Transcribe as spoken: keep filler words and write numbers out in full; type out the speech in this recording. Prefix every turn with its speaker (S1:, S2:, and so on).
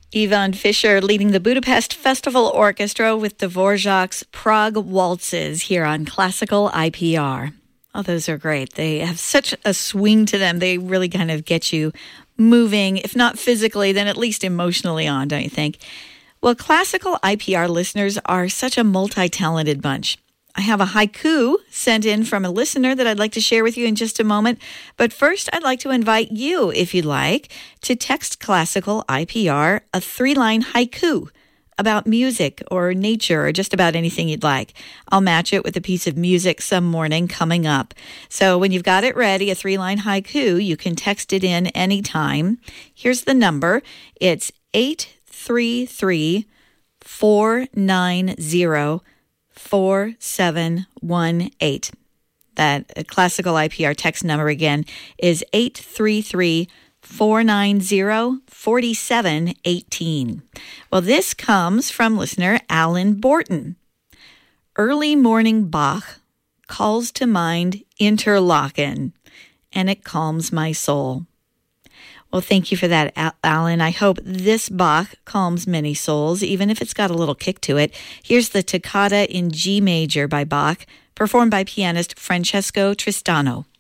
S1: Ivan Fischer leading the Budapest Festival Orchestra with Dvorak's Prague Waltzes here on Classical I P R. Oh, those are great. They have such a swing to them. They really kind of get you moving, if not physically, then at least emotionally on, don't you think? Well, Classical I P R listeners are such a multi-talented bunch. I have a haiku sent in from a listener that I'd like to share with you in just a moment. But first, I'd like to invite you, if you'd like, to text Classical I P R a three-line haiku about music or nature or just about anything you'd like. I'll match it with a piece of music some morning coming up. So when you've got it ready, a three-line haiku, you can text it in anytime. Here's the number. It's eight three three, four nine zero, four seven one eight. That Classical I P R text number again is eight three three, four nine zero, four seven one eight. Well, this comes from listener Alan Borton. Early morning Bach calls to mind Interlaken, and it calms my soul. Well, thank you for that, Alan. I hope this Bach calms many souls, even if it's got a little kick to it. Here's the Toccata in G major by Bach, performed by pianist Francesco Tristano.